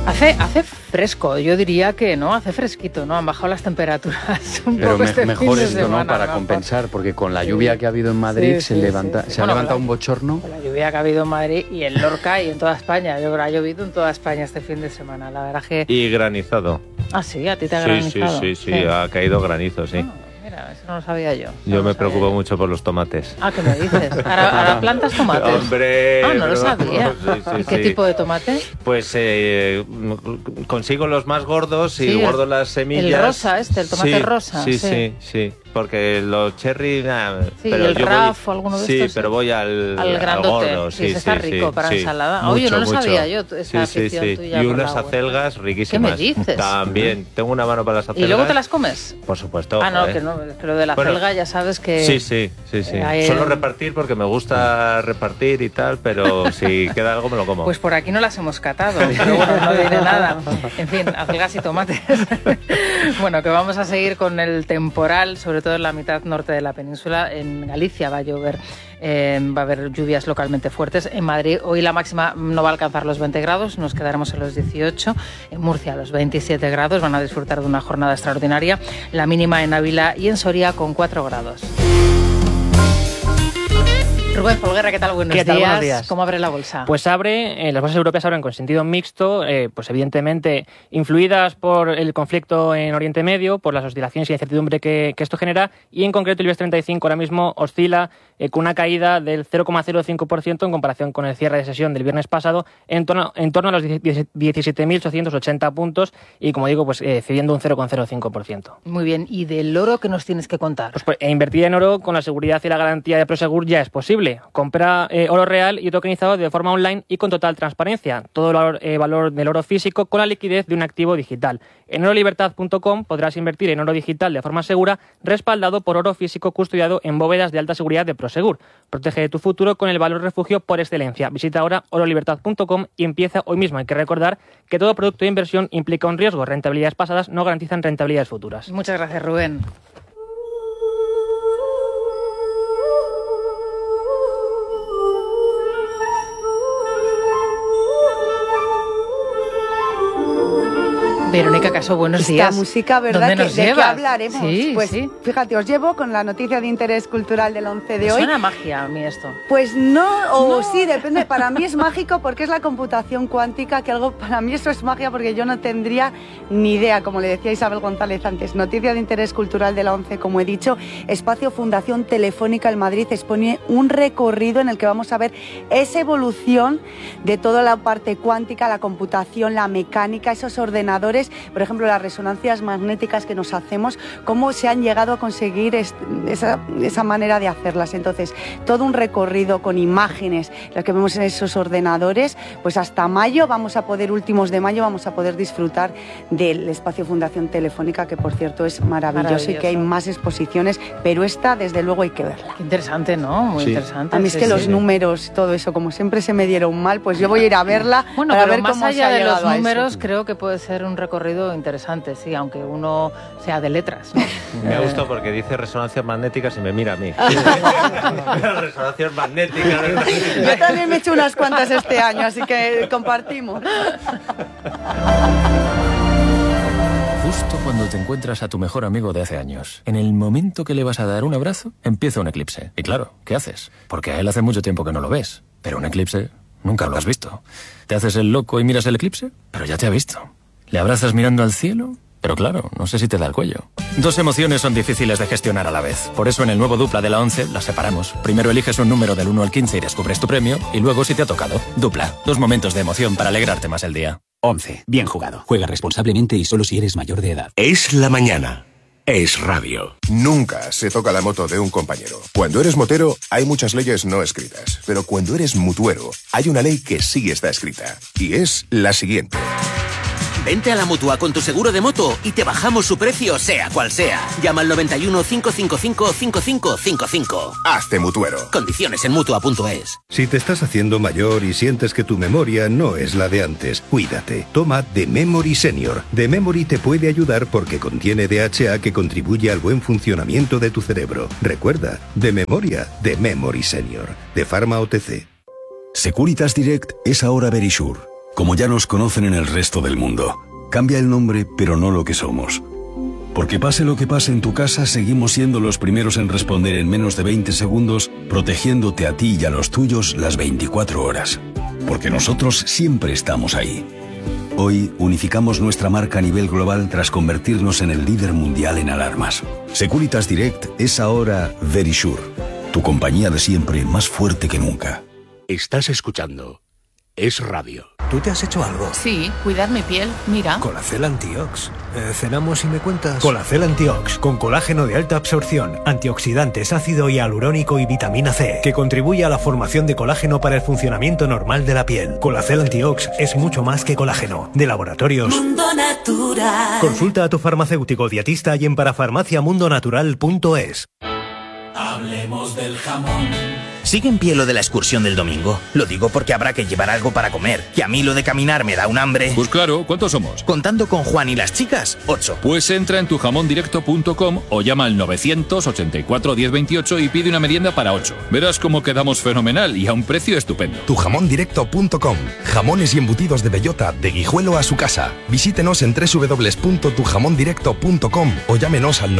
Hace fresco, yo diría que no, hace fresquito, ¿no? Han bajado las temperaturas un pero poco este mejor fin de esto, semana, ¿no? Para compensar, porque con la lluvia que ha habido en Madrid se ha levantado un bochorno. Con la lluvia que ha habido en Madrid y en Lorca y en toda España. Yo creo que ha llovido en toda España este fin de semana, la verdad que... Y granizado. Ah, sí, a ti te ha granizado. Sí, ha caído granizo, sí. Mira, eso no lo sabía yo. Yo me preocupo mucho por los tomates. Ah, ¿qué me dices? ¿Ahora plantas tomates? ¡Hombre! Ah, no lo sabía. ¿Y qué tipo de tomate? Pues consigo los más gordos y guardo las semillas. El rosa el tomate rosa. Sí. Porque los cherry... Sí, pero el RAF o alguno de estos. Sí, pero voy al grandote. gordo. Sí, está rico para ensalada. Mucho, oye, no lo sabía yo, esa afición tuya. Y unas acelgas riquísimas. ¿Qué me dices? También. Tengo una mano para las acelgas. ¿Y luego te las comes? Por supuesto. Ah, no, que lo de la acelga ya sabes que... Sí. Solo repartir porque me gusta repartir y tal, pero si queda algo me lo como. Pues por aquí no las hemos catado, pero bueno, no diré nada. En fin, acelgas y tomates. Bueno, que vamos a seguir con el temporal, sobre todo en la mitad norte de la península. En Galicia va a llover, va a haber lluvias localmente fuertes. En Madrid hoy la máxima no va a alcanzar los 20 grados, nos quedaremos en los 18. En Murcia los 27 grados, van a disfrutar de una jornada extraordinaria. La mínima en Ávila y en Soria con 4 grados. Rubén Folguera, ¿qué tal? Buenos días. ¿Cómo abre la bolsa? Pues las bolsas europeas abren con sentido mixto, pues evidentemente influidas por el conflicto en Oriente Medio, por las oscilaciones y la incertidumbre que esto genera, y en concreto el IBEX 35 ahora mismo oscila con una caída del 0,05% en comparación con el cierre de sesión del viernes pasado, en torno a los 17.880 puntos y, como digo, pues cediendo un 0,05%. Muy bien. ¿Y del oro qué nos tienes que contar? Pues invertir en oro con la seguridad y la garantía de Prosegur ya es posible. Compra oro real y tokenizado de forma online y con total transparencia. Todo el valor del oro físico con la liquidez de un activo digital. En orolibertad.com podrás invertir en oro digital de forma segura, respaldado por oro físico custodiado en bóvedas de alta seguridad de Prosegur. Protege tu futuro con el valor refugio por excelencia. Visita ahora orolibertad.com y empieza hoy mismo. Hay que recordar que todo producto de inversión implica un riesgo. Rentabilidades pasadas no garantizan rentabilidades futuras. Muchas gracias, Rubén. Verónica Caso, buenos días. Esta música, ¿verdad? ¿Dónde nos ¿De llevas? qué hablaremos? Sí, pues sí. Fíjate, os llevo con la noticia de interés cultural del 11 de hoy. Suena magia a mí esto. Pues no, sí, depende. Para mí es mágico porque es la computación cuántica, que algo para mí eso es magia porque yo no tendría ni idea, como le decía Isabel González antes. Noticia de interés cultural de la 11, como he dicho. Espacio Fundación Telefónica en Madrid expone un recorrido en el que vamos a ver esa evolución de toda la parte cuántica, la computación, la mecánica, esos ordenadores, por ejemplo, las resonancias magnéticas que nos hacemos, cómo se han llegado a conseguir esa manera de hacerlas. Entonces, todo un recorrido con imágenes, las que vemos en esos ordenadores, pues hasta mayo últimos de mayo, vamos a poder disfrutar del Espacio Fundación Telefónica, que por cierto es maravilloso y que hay más exposiciones, pero esta desde luego hay que verla. Qué interesante, ¿no? Muy interesante. A mí es que los números, todo eso, como siempre se me dieron mal, pues yo voy a ir a verla para ver más cómo allá se ha de los llegado a números, eso. creo que puede ser un recorrido interesante, sí, aunque uno sea de letras, ¿no? Me ha gustado porque dice resonancias magnéticas y me mira a mí. Resonancias magnéticas. Yo también me he hecho unas cuantas este año, así que compartimos. Justo cuando te encuentras a tu mejor amigo de hace años, en el momento que le vas a dar un abrazo, empieza un eclipse. Y claro, ¿qué haces? Porque a él hace mucho tiempo que no lo ves. Pero un eclipse nunca lo has visto. ¿Te haces el loco y miras el eclipse? Pero ya te ha visto. ¿Le abrazas mirando al cielo? Pero claro, no sé si te da el cuello. Dos emociones son difíciles de gestionar a la vez. Por eso en el nuevo Dupla de la 11 las separamos. Primero eliges un número del 1 al 15 y descubres tu premio. Y luego, si te ha tocado, Dupla. Dos momentos de emoción para alegrarte más el día. 11. Bien jugado. Juega responsablemente y solo si eres mayor de edad. Es la mañana. Es radio. Nunca se toca la moto de un compañero. Cuando eres motero, hay muchas leyes no escritas. Pero cuando eres mutuero, hay una ley que sí está escrita. Y es la siguiente. Vente a la Mutua con tu seguro de moto y te bajamos su precio, sea cual sea. Llama al 91 555 5555. Hazte mutuero. Condiciones en Mutua.es. Si te estás haciendo mayor y sientes que tu memoria no es la de antes, cuídate. Toma The Memory Senior. The Memory te puede ayudar porque contiene DHA que contribuye al buen funcionamiento de tu cerebro. Recuerda, de memoria, The Memory Senior. De Pharma OTC. Securitas Direct es ahora Verisure. como ya nos conocen en el resto del mundo. Cambia el nombre, pero no lo que somos. Porque pase lo que pase en tu casa, seguimos siendo los primeros en responder en menos de 20 segundos, protegiéndote a ti y a los tuyos las 24 horas. Porque nosotros siempre estamos ahí. Hoy unificamos nuestra marca a nivel global tras convertirnos en el líder mundial en alarmas. Securitas Direct es ahora Verisure, tu compañía de siempre más fuerte que nunca. Estás escuchando Es Radio. ¿Tú te has hecho algo? Sí, cuidar mi piel, mira. Colacel Antiox. ¿Cenamos y me cuentas? Colacel Antiox, con colágeno de alta absorción, antioxidantes, ácido hialurónico y vitamina C, que contribuye a la formación de colágeno para el funcionamiento normal de la piel. Colacel Antiox es mucho más que colágeno. De Laboratorios Mundo Natural. Consulta a tu farmacéutico dietista y en parafarmaciamundonatural.es. Hablemos del jamón. ¿Sigue en pie lo de la excursión del domingo? Lo digo porque habrá que llevar algo para comer. Que a mí lo de caminar me da un hambre. Pues claro, ¿cuántos somos? Contando con Juan y las chicas, 8. Pues entra en tujamondirecto.com o llama al 984 1028 y pide una merienda para 8. Verás cómo quedamos fenomenal y a un precio estupendo. Tujamondirecto.com. Jamones y embutidos de bellota, de Guijuelo a su casa. Visítenos en www.tujamondirecto.com o llámenos al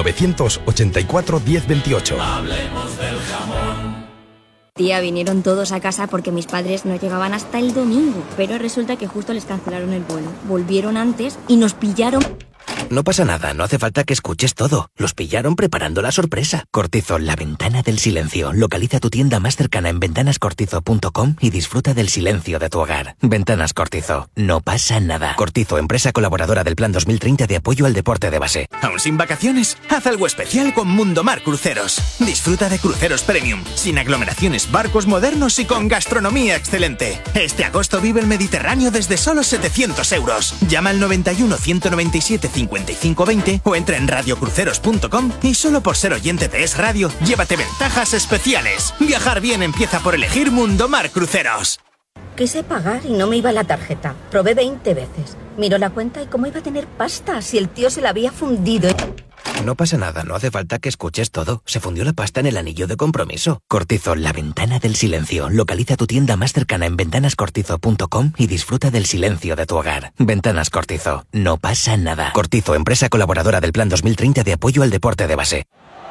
984 1028. Hablemos del jamón. Tía, vinieron todos a casa porque mis padres no llegaban hasta el domingo, pero resulta que justo les cancelaron el vuelo. Volvieron antes y nos pillaron... No pasa nada, no hace falta que escuches todo. Los pillaron preparando la sorpresa. Cortizo, la ventana del silencio. Localiza tu tienda más cercana en ventanascortizo.com y disfruta del silencio de tu hogar. Ventanas Cortizo, no pasa nada. Cortizo, empresa colaboradora del Plan 2030 de apoyo al deporte de base. ¿Aún sin vacaciones? Haz algo especial con Mundomar Cruceros. Disfruta de cruceros premium, sin aglomeraciones, barcos modernos y con gastronomía excelente. Este agosto vive el Mediterráneo desde solo 700 euros. Llama al 91 197 5520 o entra en radiocruceros.com y solo por ser oyente de Es Radio, llévate ventajas especiales. Viajar bien empieza por elegir Mundomar Cruceros. Quise pagar y no me iba la tarjeta. Probé 20 veces. Miró la cuenta y cómo iba a tener pasta si el tío se la había fundido. No pasa nada, no hace falta que escuches todo. Se fundió la pasta en el anillo de compromiso. Cortizo, la ventana del silencio. Localiza tu tienda más cercana en ventanascortizo.com y disfruta del silencio de tu hogar. Ventanas Cortizo, no pasa nada. Cortizo, empresa colaboradora del Plan 2030 de apoyo al deporte de base.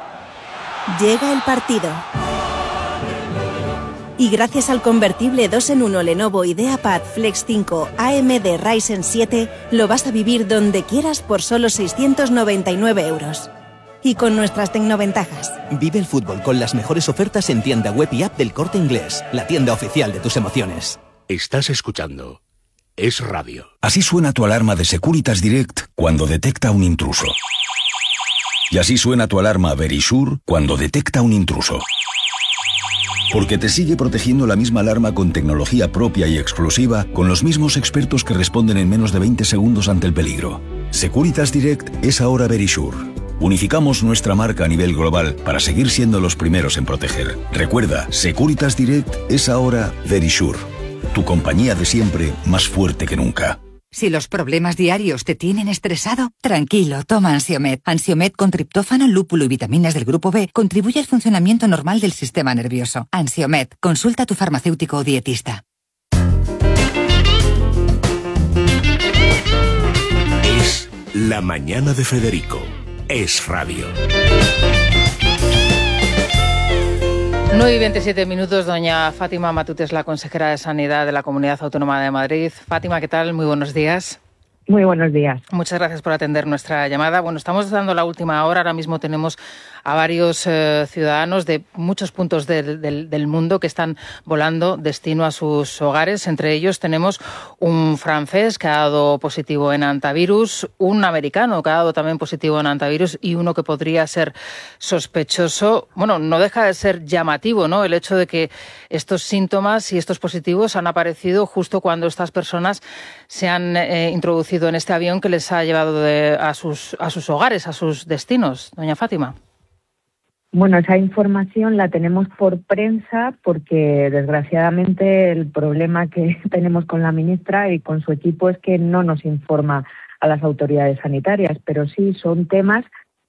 Llega el partido. Y gracias al convertible 2-en-1 Lenovo IdeaPad Flex 5 AMD Ryzen 7, lo vas a vivir donde quieras por solo 699 euros. Y con nuestras tecnoventajas. Vive el fútbol con las mejores ofertas en tienda web y app del Corte Inglés, la tienda oficial de tus emociones. Estás escuchando Es Radio. Así suena tu alarma de Securitas Direct cuando detecta un intruso. Y así suena tu alarma Verisure cuando detecta un intruso. Porque te sigue protegiendo la misma alarma con tecnología propia y exclusiva, con los mismos expertos que responden en menos de 20 segundos ante el peligro. Securitas Direct es ahora Verisure. Unificamos nuestra marca a nivel global para seguir siendo los primeros en proteger. Recuerda, Securitas Direct es ahora Verisure. Tu compañía de siempre más fuerte que nunca. Si los problemas diarios te tienen estresado, tranquilo, toma Ansiomed. Ansiomed con triptófano, lúpulo y vitaminas del grupo B contribuye al funcionamiento normal del sistema nervioso. Ansiomed, consulta a tu farmacéutico o dietista. Es La Mañana de Federico. Es Radio. 9:27, doña Fátima Matute es la consejera de Sanidad de la Comunidad Autónoma de Madrid. Fátima, ¿qué tal? Muy buenos días. Muy buenos días. Muchas gracias por atender nuestra llamada. Bueno, estamos dando la última hora. Ahora mismo tenemos a varios ciudadanos de muchos puntos del mundo que están volando destino a sus hogares. Entre ellos tenemos un francés que ha dado positivo en hantavirus, un americano que ha dado también positivo en hantavirus y uno que podría ser sospechoso. Bueno, no deja de ser llamativo, ¿no?, el hecho de que estos síntomas y estos positivos han aparecido justo cuando estas personas se han introducido en este avión que les ha llevado a sus hogares, a sus destinos. Doña Fátima. Bueno, esa información la tenemos por prensa porque, desgraciadamente, el problema que tenemos con la ministra y con su equipo es que no nos informa a las autoridades sanitarias, pero sí son temas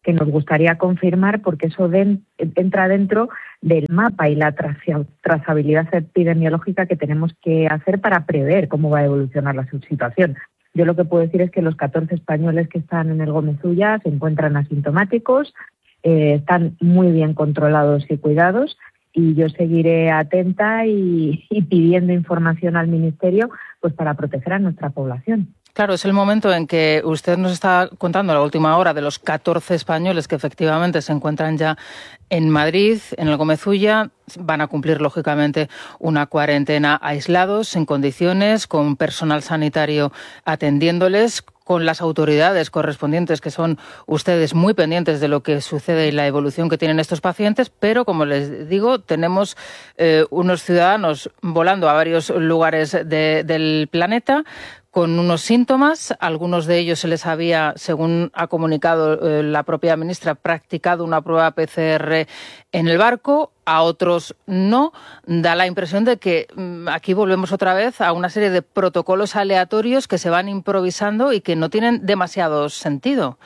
que nos gustaría confirmar porque eso entra dentro del mapa y la trazabilidad epidemiológica que tenemos que hacer para prever cómo va a evolucionar la situación. Yo lo que puedo decir es que los 14 españoles que están en el Gómez Ulla se encuentran asintomáticos, están muy bien controlados y cuidados, y yo seguiré atenta y pidiendo información al Ministerio pues para proteger a nuestra población. Claro, es el momento en que usted nos está contando a la última hora de los 14 españoles que efectivamente se encuentran ya en Madrid, en el Gómez Ulla. Van a cumplir, lógicamente, una cuarentena aislados, en condiciones, con personal sanitario atendiéndoles, con las autoridades correspondientes, que son ustedes muy pendientes de lo que sucede y la evolución que tienen estos pacientes, pero, como les digo, tenemos unos ciudadanos volando a varios lugares del planeta con unos síntomas. Algunos de ellos se les había, según ha comunicado la propia ministra, practicado una prueba PCR en el barco, a otros no. Da la impresión de que aquí volvemos otra vez a una serie de protocolos aleatorios que se van improvisando y que no tienen demasiado sentido.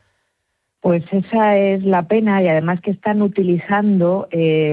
Pues esa es la pena, y además que están utilizando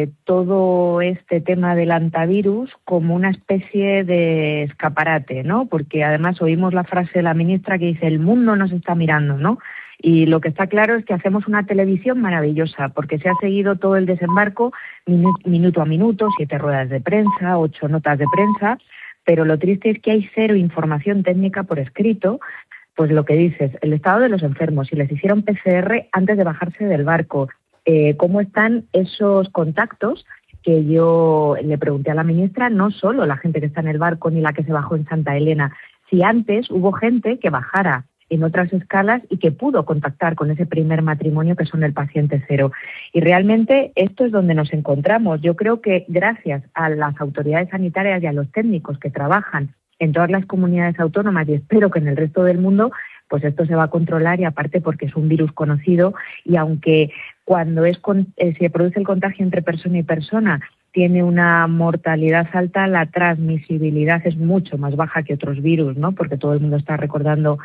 todo este tema del antivirus como una especie de escaparate, ¿no? Porque además oímos la frase de la ministra que dice: el mundo nos está mirando, ¿no? Y lo que está claro es que hacemos una televisión maravillosa, porque se ha seguido todo el desembarco minuto a minuto, 7 ruedas de prensa, 8 notas de prensa, pero lo triste es que hay cero información técnica por escrito. Pues lo que dices, el estado de los enfermos, si les hicieron PCR antes de bajarse del barco, cómo están esos contactos, que yo le pregunté a la ministra, no solo la gente que está en el barco ni la que se bajó en Santa Elena, si antes hubo gente que bajara en otras escalas y que pudo contactar con ese primer matrimonio que son el paciente cero. Y realmente esto es donde nos encontramos. Yo creo que gracias a las autoridades sanitarias y a los técnicos que trabajan en todas las comunidades autónomas, y espero que en el resto del mundo, pues esto se va a controlar, y aparte porque es un virus conocido, y aunque cuando se produce el contagio entre persona y persona tiene una mortalidad alta, la transmisibilidad es mucho más baja que otros virus, ¿no? Porque todo el mundo está recordando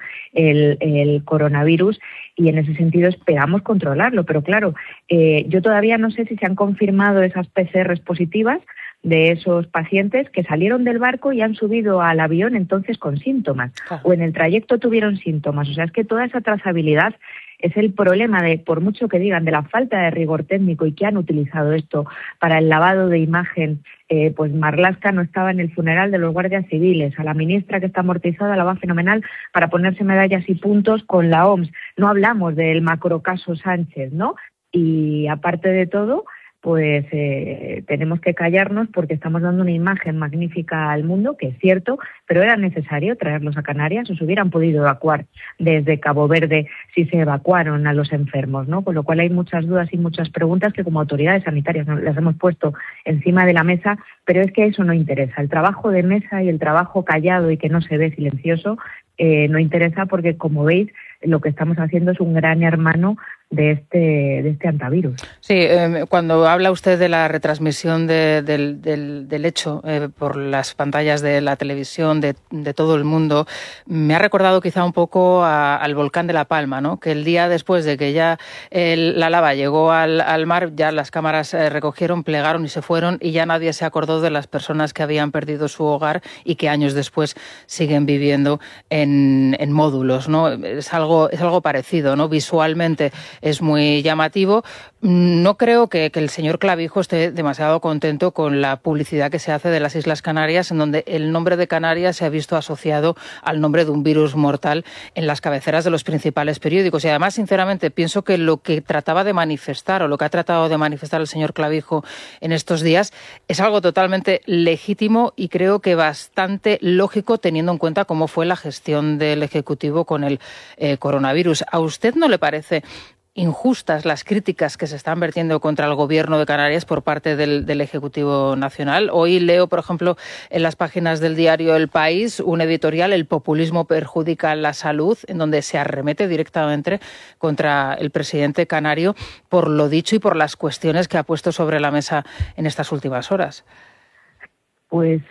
el coronavirus, y en ese sentido esperamos controlarlo. Pero claro, yo todavía no sé si se han confirmado esas PCRs positivas de esos pacientes que salieron del barco y han subido al avión entonces con síntomas, o en el trayecto tuvieron síntomas. O sea, es que toda esa trazabilidad es el problema de, por mucho que digan, de la falta de rigor técnico, y que han utilizado esto para el lavado de imagen. Pues Marlaska no estaba en el funeral de los guardias civiles, a la ministra, que está amortizada, la va fenomenal para ponerse medallas y puntos con la OMS. No hablamos del macrocaso Sánchez, ¿no? Y aparte de todo, pues tenemos que callarnos porque estamos dando una imagen magnífica al mundo, que es cierto, pero era necesario traerlos a Canarias, o se hubieran podido evacuar desde Cabo Verde si se evacuaron a los enfermos, ¿no? Con lo cual hay muchas dudas y muchas preguntas que como autoridades sanitarias las hemos puesto encima de la mesa, pero es que eso no interesa. El trabajo de mesa y el trabajo callado y que no se ve, silencioso, no interesa, porque, como veis, lo que estamos haciendo es un gran hermano de este antivirus. Sí, cuando habla usted de la retransmisión del hecho por las pantallas de la televisión de todo el mundo, me ha recordado quizá un poco al volcán de La Palma, ¿no? Que el día después de que ya la lava llegó al mar, ya las cámaras recogieron, plegaron y se fueron, y ya nadie se acordó de las personas que habían perdido su hogar y que años después siguen viviendo en módulos, ¿no? Es algo parecido, ¿no? Visualmente es muy llamativo. No creo que el señor Clavijo esté demasiado contento con la publicidad que se hace de las Islas Canarias, en donde el nombre de Canarias se ha visto asociado al nombre de un virus mortal en las cabeceras de los principales periódicos. Y además, sinceramente, pienso que lo que trataba de manifestar, o lo que ha tratado de manifestar el señor Clavijo en estos días, es algo totalmente legítimo y creo que bastante lógico, teniendo en cuenta cómo fue la gestión del Ejecutivo con el coronavirus. ¿A usted no le parece injustas las críticas que se están vertiendo contra el Gobierno de Canarias por parte del Ejecutivo Nacional? Hoy leo, por ejemplo, en las páginas del diario El País, un editorial: el populismo perjudica la salud, en donde se arremete directamente contra el presidente canario por lo dicho y por las cuestiones que ha puesto sobre la mesa en estas últimas horas. Pues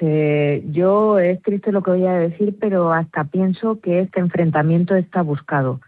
yo, es triste lo que voy a decir, pero hasta pienso que este enfrentamiento está buscado,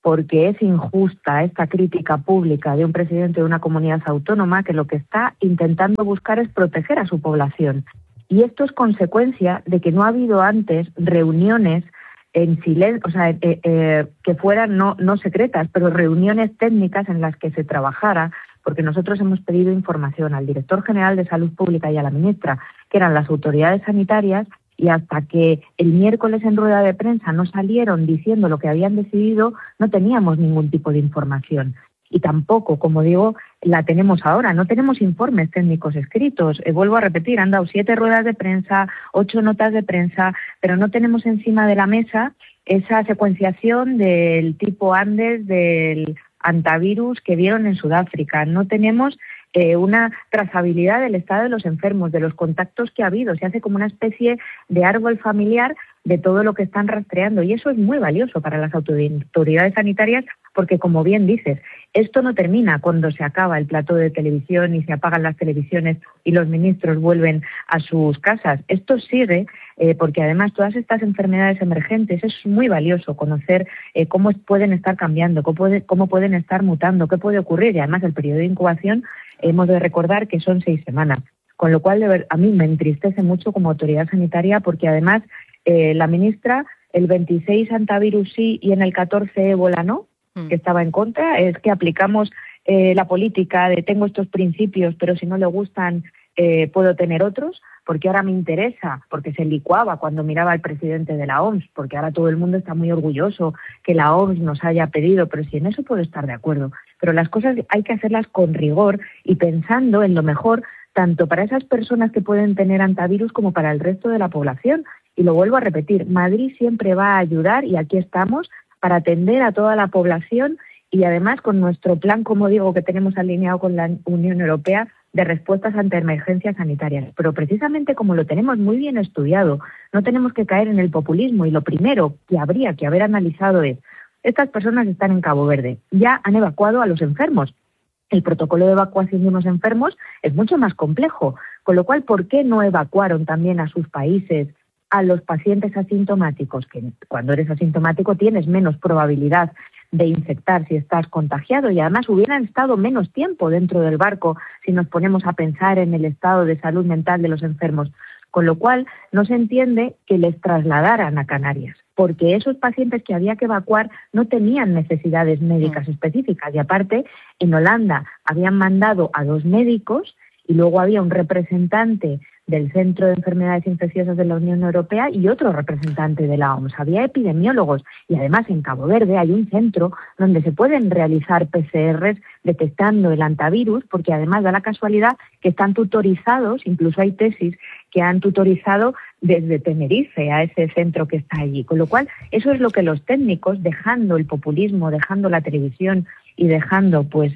porque es injusta esta crítica pública de un presidente de una comunidad autónoma que lo que está intentando buscar es proteger a su población. Y esto es consecuencia de que no ha habido antes reuniones en silencio, o sea, que fueran no secretas, pero reuniones técnicas en las que se trabajara, porque nosotros hemos pedido información al director general de Salud Pública y a la ministra, que eran las autoridades sanitarias, y hasta que el miércoles en rueda de prensa no salieron diciendo lo que habían decidido, no teníamos ningún tipo de información. Y tampoco, como digo, la tenemos ahora. No tenemos informes técnicos escritos. Vuelvo a repetir, han dado 7 ruedas de prensa, 8 notas de prensa, pero no tenemos encima de la mesa esa secuenciación del tipo Andes del antivirus que vieron en Sudáfrica. No tenemos una trazabilidad del estado de los enfermos, de los contactos que ha habido. Se hace como una especie de árbol familiar de todo lo que están rastreando, y eso es muy valioso para las autoridades sanitarias porque, como bien dices, esto no termina cuando se acaba el plató de televisión y se apagan las televisiones y los ministros vuelven a sus casas. Esto sigue porque además todas estas enfermedades emergentes es muy valioso conocer cómo pueden estar cambiando, cómo pueden estar mutando, qué puede ocurrir, y además el periodo de incubación hemos de recordar que son 6 semanas, con lo cual a mí me entristece mucho como autoridad sanitaria porque además la ministra, el 26 antivirus sí y en el 14 ébola no, que estaba en contra, es que aplicamos la política de tengo estos principios, pero si no le gustan puedo tener otros, porque ahora me interesa, porque se licuaba cuando miraba al presidente de la OMS, porque ahora todo el mundo está muy orgulloso que la OMS nos haya pedido, pero si en eso puedo estar de acuerdo. Pero las cosas hay que hacerlas con rigor y pensando en lo mejor tanto para esas personas que pueden tener antivirus como para el resto de la población. Y lo vuelvo a repetir, Madrid siempre va a ayudar, y aquí estamos, para atender a toda la población y además con nuestro plan, como digo, que tenemos alineado con la Unión Europea de respuestas ante emergencias sanitarias. Pero precisamente como lo tenemos muy bien estudiado, no tenemos que caer en el populismo, y lo primero que habría que haber analizado es, estas personas están en Cabo Verde, ya han evacuado a los enfermos. El protocolo de evacuación de unos enfermos es mucho más complejo, con lo cual, ¿por qué no evacuaron también a sus países a los pacientes asintomáticos? Que cuando eres asintomático tienes menos probabilidad de infectar si estás contagiado, y además hubieran estado menos tiempo dentro del barco si nos ponemos a pensar en el estado de salud mental de los enfermos, con lo cual no se entiende que les trasladaran a Canarias, porque esos pacientes que había que evacuar no tenían necesidades médicas específicas, y aparte en Holanda habían mandado a 2 médicos y luego había un representante del Centro de Enfermedades Infecciosas de la Unión Europea y otro representante de la OMS. Había epidemiólogos, y además en Cabo Verde hay un centro donde se pueden realizar PCRs detectando el antivirus, porque además da la casualidad que están tutorizados, incluso hay tesis que han tutorizado desde Tenerife a ese centro que está allí. Con lo cual, eso es lo que los técnicos, dejando el populismo, dejando la televisión y dejando pues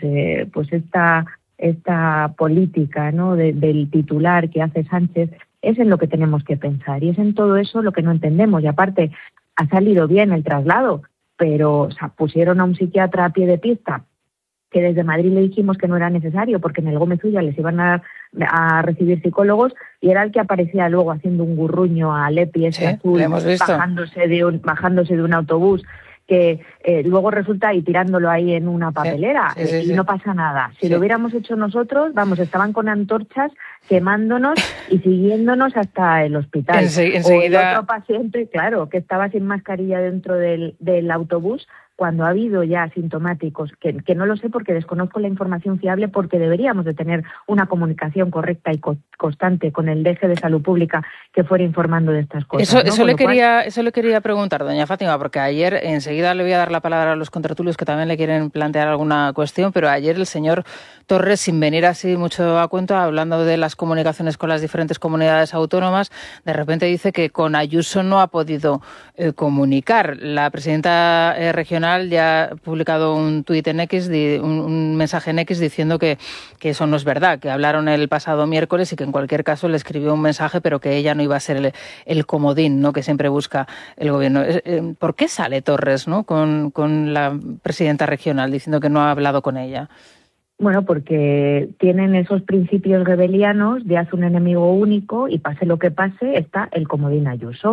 esta política, ¿no?, del titular que hace Sánchez, es en lo que tenemos que pensar, y es en todo eso lo que no entendemos. Y aparte, ha salido bien el traslado, pero pusieron a un psiquiatra a pie de pista, que desde Madrid le dijimos que no era necesario porque en el Gómez Ulla les iban a recibir psicólogos, y era el que aparecía luego haciendo un gurruño al EPI ese azul, bajándose de un autobús, que luego resulta y tirándolo ahí en una papelera, y no pasa nada. Si lo hubiéramos hecho nosotros, estaban con antorchas quemándonos y siguiéndonos hasta el hospital. Enseguida... O el otro paciente, claro, que estaba sin mascarilla dentro del autobús, cuando ha habido ya asintomáticos, que no lo sé porque desconozco la información fiable, porque deberíamos de tener una comunicación correcta y constante con el DG de Salud Pública que fuera informando de estas cosas. Eso le quería preguntar, doña Fátima, porque ayer, enseguida le voy a dar la palabra a los contratulios que también le quieren plantear alguna cuestión, pero ayer el señor Torres, sin venir así mucho a cuento, hablando de las comunicaciones con las diferentes comunidades autónomas, de repente dice que con Ayuso no ha podido comunicar. La presidenta regional ya ha publicado un tuit en X, un mensaje en X diciendo que eso no es verdad, que hablaron el pasado miércoles y que en cualquier caso le escribió un mensaje, pero que ella no iba a ser el comodín, ¿no?, que siempre busca el gobierno. ¿Por qué sale Torres, ¿no?, con la presidenta regional diciendo que no ha hablado con ella? Bueno, porque tienen esos principios rebelianos de haz un enemigo único y pase lo que pase, está el comodín Ayuso.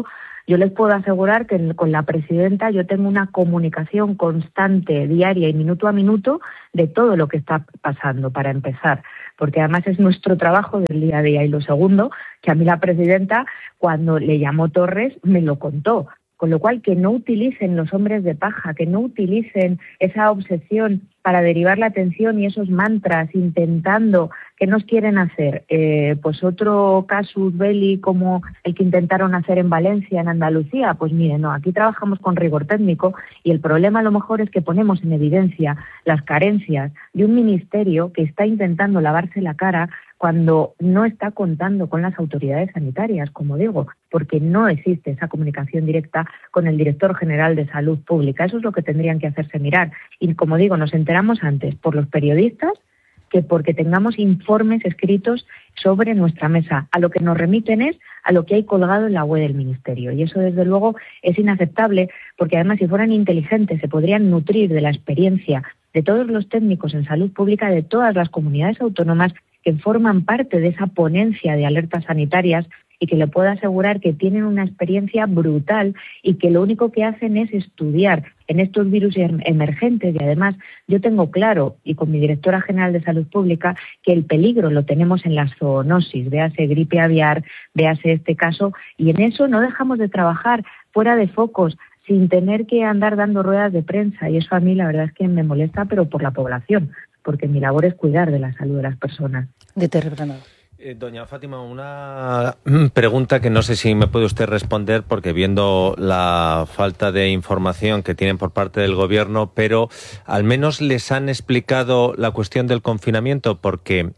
Yo les puedo asegurar que con la presidenta yo tengo una comunicación constante, diaria y minuto a minuto de todo lo que está pasando, para empezar, porque además es nuestro trabajo del día a día. Y lo segundo, que a mí la presidenta, cuando le llamó Torres, me lo contó. Con lo cual, que no utilicen los hombres de paja, que no utilicen esa obsesión para derivar la atención y esos mantras intentando, ¿qué nos quieren hacer? Pues otro casus belli como el que intentaron hacer en Valencia, en Andalucía. Pues miren, no, aquí trabajamos con rigor técnico y el problema a lo mejor es que ponemos en evidencia las carencias de un ministerio que está intentando lavarse la cara cuando no está contando con las autoridades sanitarias, como digo, porque no existe esa comunicación directa con el director general de Salud Pública. Eso es lo que tendrían que hacerse mirar. Y como digo, nos enteramos antes por los periodistas que porque tengamos informes escritos sobre nuestra mesa. A lo que nos remiten es a lo que hay colgado en la web del Ministerio. Y eso, desde luego, es inaceptable, porque además, si fueran inteligentes, se podrían nutrir de la experiencia de todos los técnicos en salud pública de todas las comunidades autónomas que forman parte de esa ponencia de alertas sanitarias, y que le puedo asegurar que tienen una experiencia brutal y que lo único que hacen es estudiar en estos virus emergentes. Y además yo tengo claro, y con mi directora general de Salud Pública, que el peligro lo tenemos en la zoonosis, véase gripe aviar, véase este caso, y en eso no dejamos de trabajar fuera de focos, sin tener que andar dando ruedas de prensa, y eso a mí la verdad es que me molesta, pero por la población, porque mi labor es cuidar de la salud de las personas. De Terrebranado. Doña Fátima, una pregunta que no sé si me puede usted responder, porque viendo la falta de información que tienen por parte del Gobierno, pero al menos les han explicado la cuestión del confinamiento, porque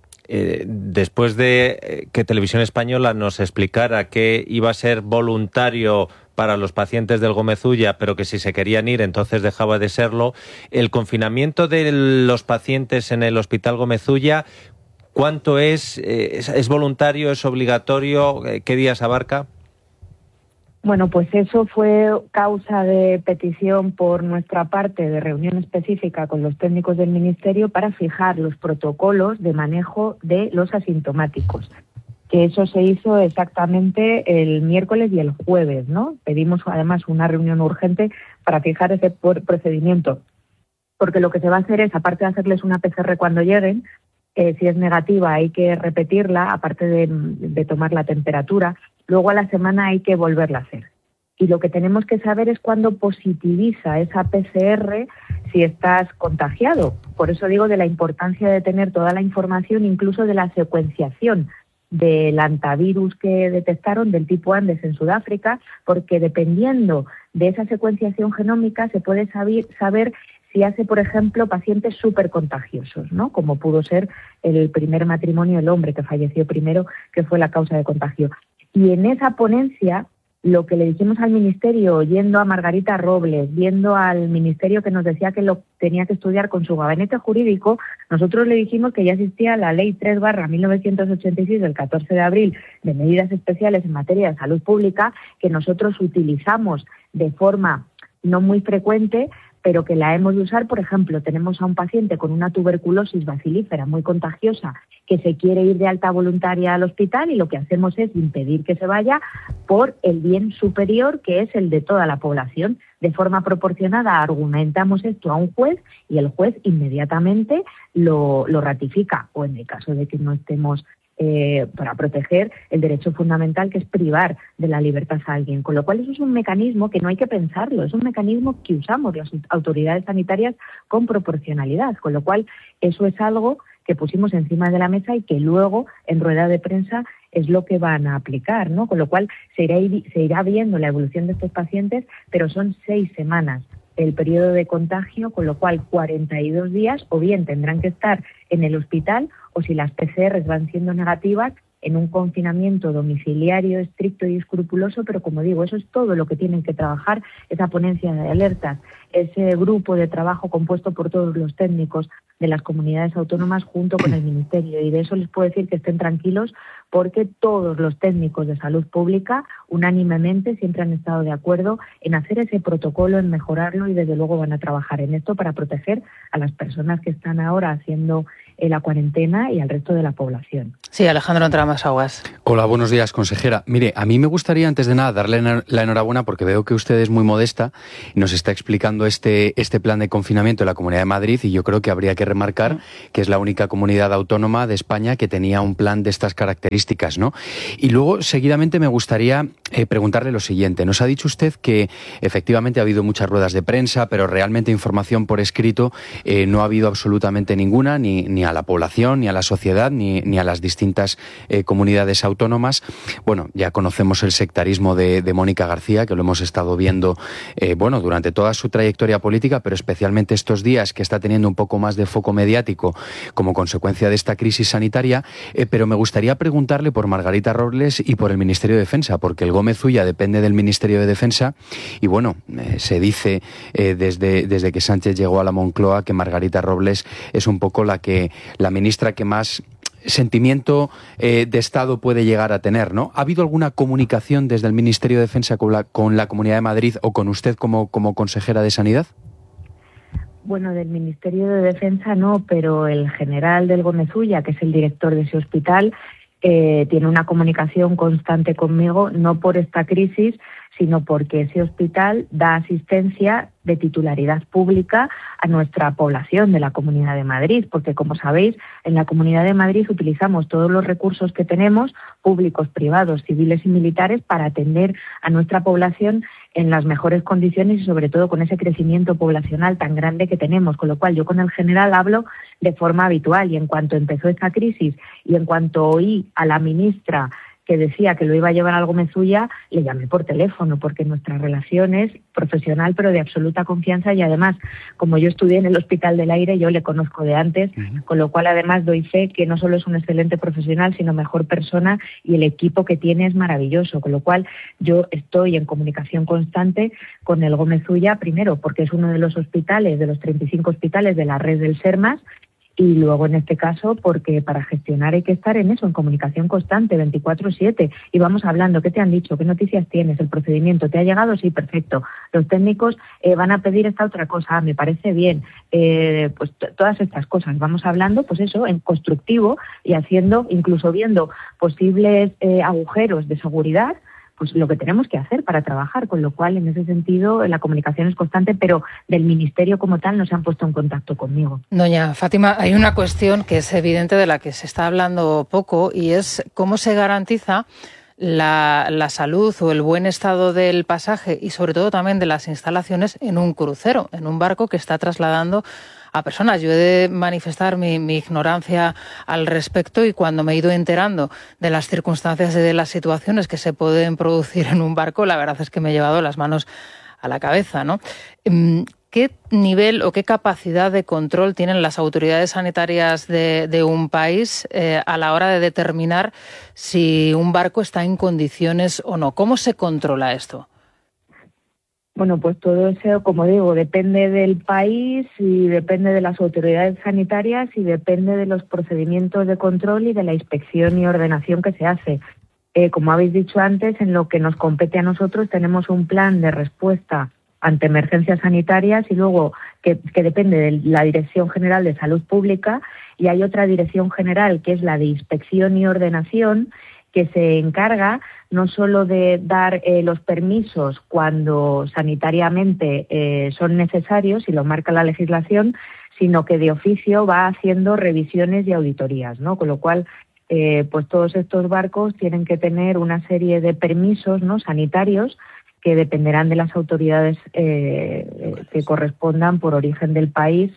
después de que Televisión Española nos explicara que iba a ser voluntario para los pacientes del Gómez Ulla, pero que si se querían ir entonces dejaba de serlo, el confinamiento de los pacientes en el Hospital Gómez Ulla, ¿cuánto es voluntario, es obligatorio? ¿Qué días abarca? Bueno, pues eso fue causa de petición por nuestra parte, de reunión específica con los técnicos del Ministerio para fijar los protocolos de manejo de los asintomáticos. Que eso se hizo exactamente el miércoles y el jueves, ¿no? Pedimos además una reunión urgente para fijar ese procedimiento, porque lo que se va a hacer es, aparte de hacerles una PCR cuando lleguen, si es negativa hay que repetirla, aparte de tomar la temperatura, luego a la semana hay que volverla a hacer. Y lo que tenemos que saber es cuándo positiviza esa PCR si estás contagiado. Por eso digo de la importancia de tener toda la información, incluso de la secuenciación del antivirus que detectaron del tipo Andes en Sudáfrica, porque dependiendo de esa secuenciación genómica se puede saber si hace, por ejemplo, pacientes súper contagiosos, ¿no? Como pudo ser el primer matrimonio, el hombre que falleció primero, que fue la causa de contagio. Y en esa ponencia, lo que le dijimos al Ministerio, oyendo a Margarita Robles, viendo al Ministerio que nos decía que lo tenía que estudiar con su gabinete jurídico, nosotros le dijimos que ya existía la Ley 3/1986 del 14 de abril de medidas especiales en materia de salud pública, que nosotros utilizamos de forma no muy frecuente, pero que la hemos de usar. Por ejemplo, tenemos a un paciente con una tuberculosis bacilífera muy contagiosa que se quiere ir de alta voluntaria al hospital, y lo que hacemos es impedir que se vaya por el bien superior, que es el de toda la población. De forma proporcionada argumentamos esto a un juez y el juez inmediatamente lo ratifica, o en el caso de que no estemos para proteger el derecho fundamental, que es privar de la libertad a alguien. Con lo cual eso es un mecanismo que no hay que pensarlo, es un mecanismo que usamos las autoridades sanitarias con proporcionalidad, con lo cual eso es algo que pusimos encima de la mesa y que luego en rueda de prensa es lo que van a aplicar, ¿no? Con lo cual se irá viendo la evolución de estos pacientes, pero son 6 semanas el periodo de contagio, con lo cual 42 días o bien tendrán que estar en el hospital, o si las PCRs van siendo negativas, en un confinamiento domiciliario estricto y escrupuloso. Pero como digo, eso es todo lo que tienen que trabajar esa ponencia de alertas, ese grupo de trabajo compuesto por todos los técnicos de las comunidades autónomas junto con el Ministerio. Y de eso les puedo decir que estén tranquilos, porque todos los técnicos de salud pública unánimemente siempre han estado de acuerdo en hacer ese protocolo, en mejorarlo, y desde luego van a trabajar en esto para proteger a las personas que están ahora haciendo la cuarentena y al resto de la población. Sí, Alejandro Tramasaguas. Hola, buenos días, consejera. Mire, a mí me gustaría, antes de nada, darle la enhorabuena porque veo que usted es muy modesta y nos está explicando este plan de confinamiento de la Comunidad de Madrid, y yo creo que habría que remarcar que es la única comunidad autónoma de España que tenía un plan de estas características, ¿no? Y luego, seguidamente, me gustaría preguntarle lo siguiente. Nos ha dicho usted que efectivamente ha habido muchas ruedas de prensa, pero realmente información por escrito no ha habido absolutamente ninguna, ni a la población, ni a la sociedad, ni a las distintas comunidades autónomas. Bueno, ya conocemos el sectarismo de Mónica García, que lo hemos estado viendo durante toda su trayectoria política, pero especialmente estos días, que está teniendo un poco más de foco mediático como consecuencia de esta crisis sanitaria. Pero me gustaría preguntarle por Margarita Robles y por el Ministerio de Defensa, porque el Gómez Ulla depende del Ministerio de Defensa y se dice desde que Sánchez llegó a la Moncloa que Margarita Robles es un poco la ministra que más sentimiento de Estado puede llegar a tener, ¿no? ¿Ha habido alguna comunicación desde el Ministerio de Defensa con la Comunidad de Madrid o con usted como consejera de Sanidad? Bueno, del Ministerio de Defensa no, pero el general del Gómez Ulla, que es el director de ese hospital, tiene una comunicación constante conmigo, no por esta crisis, sino porque ese hospital da asistencia de titularidad pública a nuestra población de la Comunidad de Madrid, porque, como sabéis, en la Comunidad de Madrid utilizamos todos los recursos que tenemos, públicos, privados, civiles y militares, para atender a nuestra población en las mejores condiciones y, sobre todo, con ese crecimiento poblacional tan grande que tenemos, con lo cual yo con el general hablo de forma habitual, y en cuanto empezó esta crisis y en cuanto oí a la ministra que decía que lo iba a llevar al Gómez Ulla, le llamé por teléfono, porque nuestra relación es profesional pero de absoluta confianza, y además, como yo estudié en el Hospital del Aire, yo le conozco de antes, con lo cual además doy fe que no solo es un excelente profesional, sino mejor persona, y el equipo que tiene es maravilloso, con lo cual yo estoy en comunicación constante con el Gómez Ulla, primero porque es uno de los hospitales, de los 35 hospitales de la red del SERMAS, y luego, en este caso, porque para gestionar hay que estar en eso, en comunicación constante, 24/7. Y vamos hablando, ¿qué te han dicho? ¿Qué noticias tienes? ¿El procedimiento te ha llegado? Sí, perfecto. Los técnicos van a pedir esta otra cosa, me parece bien. Pues todas estas cosas. Vamos hablando, pues eso, en constructivo, y haciendo, incluso viendo posibles agujeros de seguridad, pues lo que tenemos que hacer para trabajar, con lo cual, en ese sentido, la comunicación es constante, pero del Ministerio como tal no se han puesto en contacto conmigo. Doña Fátima, hay una cuestión que es evidente, de la que se está hablando poco, y es cómo se garantiza la salud o el buen estado del pasaje, y sobre todo también de las instalaciones, en un crucero, en un barco que está trasladando a personas. Yo he de manifestar mi ignorancia al respecto, y cuando me he ido enterando de las circunstancias y de las situaciones que se pueden producir en un barco, la verdad es que me he llevado las manos a la cabeza, ¿no? ¿Qué nivel o qué capacidad de control tienen las autoridades sanitarias de un país a la hora de determinar si un barco está en condiciones o no? ¿Cómo se controla esto? Bueno, pues todo eso, como digo, depende del país y depende de las autoridades sanitarias y depende de los procedimientos de control y de la inspección y ordenación que se hace. Como habéis dicho antes, en lo que nos compete a nosotros tenemos un plan de respuesta ante emergencias sanitarias, y luego que depende de la Dirección General de Salud Pública, y hay otra Dirección General que es la de Inspección y Ordenación, que se encarga no solo de dar los permisos cuando sanitariamente son necesarios y lo marca la legislación, sino que de oficio va haciendo revisiones y auditorías, ¿no? Con lo cual, pues todos estos barcos tienen que tener una serie de permisos, ¿no?, sanitarios, que dependerán de las autoridades que correspondan por origen del país,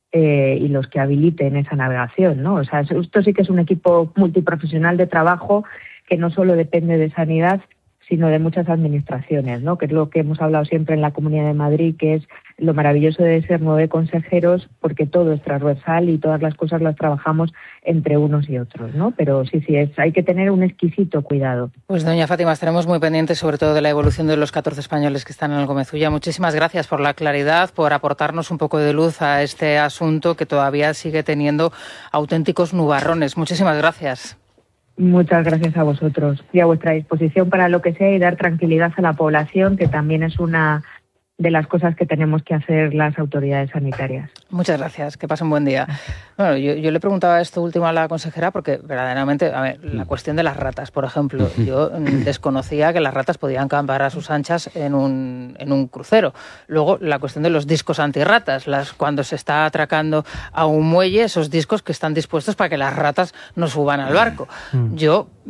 y los que habiliten esa navegación, ¿no? O sea, esto sí que es un equipo multiprofesional de trabajo que no solo depende de sanidad, sino de muchas administraciones, ¿no? Que es lo que hemos hablado siempre en la Comunidad de Madrid, que es lo maravilloso de ser 9 consejeros, porque todo es transversal y todas las cosas las trabajamos entre unos y otros, ¿no? Pero sí, hay que tener un exquisito cuidado. Pues doña Fátima, estaremos muy pendientes sobre todo de la evolución de los 14 españoles que están en el Gómez Ulla. Muchísimas gracias por la claridad, por aportarnos un poco de luz a este asunto que todavía sigue teniendo auténticos nubarrones. Muchísimas gracias. Muchas gracias a vosotros y a vuestra disposición para lo que sea, y dar tranquilidad a la población, que también es una de las cosas que tenemos que hacer las autoridades sanitarias. Muchas gracias, que pasen un buen día. Bueno, yo le preguntaba esto último a la consejera porque verdaderamente, a ver, la cuestión de las ratas, por ejemplo, yo desconocía que las ratas podían campar a sus anchas en un crucero. Luego, la cuestión de los discos antirratas, cuando se está atracando a un muelle, esos discos que están dispuestos para que las ratas no suban al barco. Yo